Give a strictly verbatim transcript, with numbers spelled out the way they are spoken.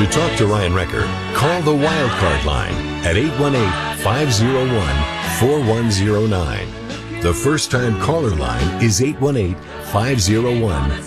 To talk to Ryan Recker, call the Wildcard line at eight one eight, five oh one, four one oh nine. The first-time caller line is eight one eight, five oh one,